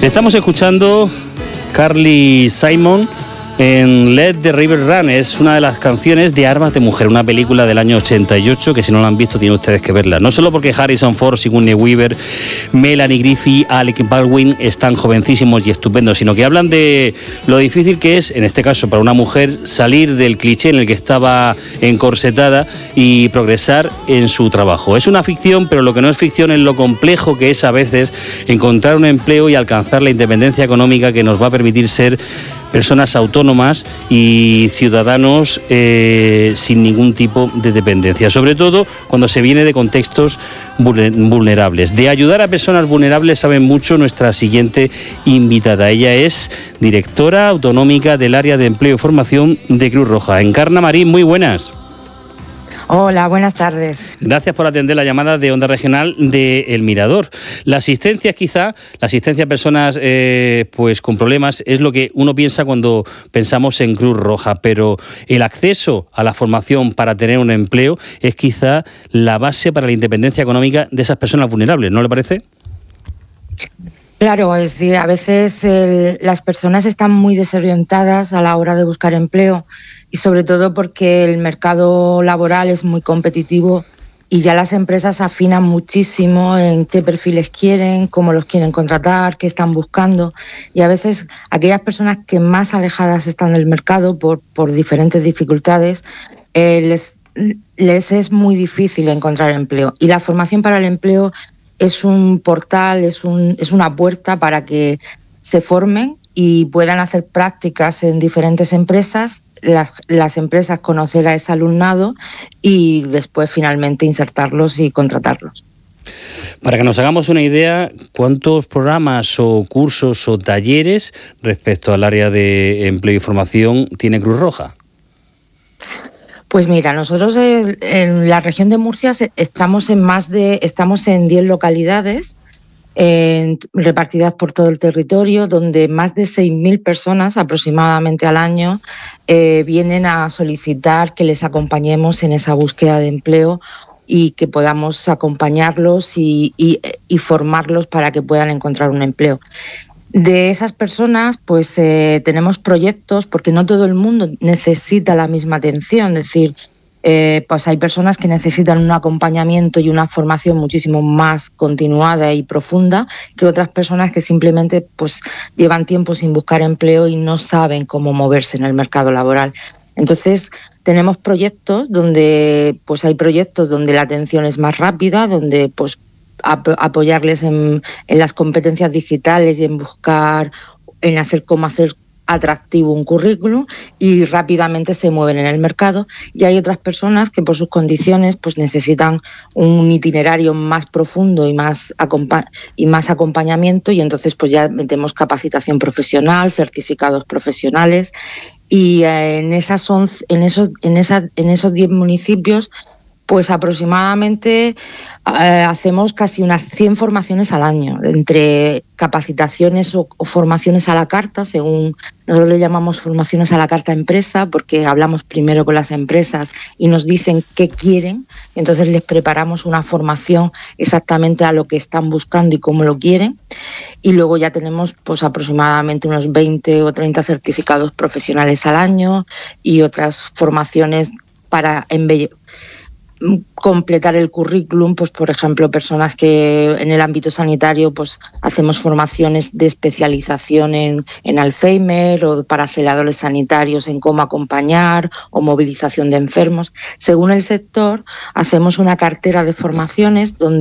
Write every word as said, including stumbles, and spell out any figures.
Le estamos escuchando Carly Simon en Let the River Run. Es una de las canciones de Armas de Mujer, una película del año ochenta y ocho que si no la han visto tienen ustedes que verla. No solo porque Harrison Ford, Sigourney Weaver, Melanie Griffith, Alec Baldwin están jovencísimos y estupendos, sino que hablan de lo difícil que es, en este caso para una mujer, salir del cliché en el que estaba encorsetada y progresar en su trabajo. Es una ficción, pero lo que no es ficción es lo complejo que es a veces encontrar un empleo y alcanzar la independencia económica que nos va a permitir ser personas autónomas y ciudadanos eh, sin ningún tipo de dependencia, sobre todo cuando se viene de contextos vulnerables. De ayudar a personas vulnerables sabe mucho nuestra siguiente invitada. Ella es directora autonómica del área de empleo y formación de Cruz Roja. Encarna Marín, muy buenas. Hola, buenas tardes. Gracias por atender la llamada de Onda Regional de El Mirador. La asistencia, quizá, la asistencia a personas eh, pues con problemas es lo que uno piensa cuando pensamos en Cruz Roja, pero el acceso a la formación para tener un empleo es quizá la base para la independencia económica de esas personas vulnerables, ¿no le parece? Claro, es decir, a veces el, las personas están muy desorientadas a la hora de buscar empleo y sobre todo porque el mercado laboral es muy competitivo y ya las empresas afinan muchísimo en qué perfiles quieren, cómo los quieren contratar, qué están buscando, y a veces aquellas personas que más alejadas están del mercado por, por diferentes dificultades, eh, les, les es muy difícil encontrar empleo, y la formación para el empleo es un portal, es, un, es una puerta para que se formen y puedan hacer prácticas en diferentes empresas, las, las empresas conocer a ese alumnado y después finalmente insertarlos y contratarlos. Para que nos hagamos una idea, ¿cuántos programas o cursos o talleres respecto al área de empleo y formación tiene Cruz Roja? Pues mira, nosotros en la región de Murcia estamos en más de estamos en diez localidades eh, repartidas por todo el territorio, donde más de seis mil personas aproximadamente al año eh, vienen a solicitar que les acompañemos en esa búsqueda de empleo y que podamos acompañarlos y, y, y formarlos para que puedan encontrar un empleo. De esas personas, pues eh, tenemos proyectos, porque no todo el mundo necesita la misma atención, es decir, eh, pues hay personas que necesitan un acompañamiento y una formación muchísimo más continuada y profunda que otras personas que simplemente pues llevan tiempo sin buscar empleo y no saben cómo moverse en el mercado laboral. Entonces, tenemos proyectos donde pues hay proyectos donde la atención es más rápida, donde pues apoyarles en, en las competencias digitales y en buscar, en hacer cómo hacer atractivo un currículum y rápidamente se mueven en el mercado. Y hay otras personas que por sus condiciones pues necesitan un itinerario más profundo y más, acompa- y más acompañamiento, y entonces pues ya metemos capacitación profesional, certificados profesionales, y eh, en esas once, en esos en esa, en esos diez municipios pues aproximadamente eh, hacemos casi unas cien formaciones al año, entre capacitaciones o, o formaciones a la carta, según nosotros le llamamos formaciones a la carta empresa, porque hablamos primero con las empresas y nos dicen qué quieren, y entonces les preparamos una formación exactamente a lo que están buscando y cómo lo quieren, y luego ya tenemos pues aproximadamente unos veinte o treinta certificados profesionales al año y otras formaciones para embellecer, completar el currículum, pues por ejemplo, personas que en el ámbito sanitario pues hacemos formaciones de especialización en, en Alzheimer, o para celadores sanitarios en cómo acompañar, o movilización de enfermos. Según el sector, hacemos una cartera de formaciones donde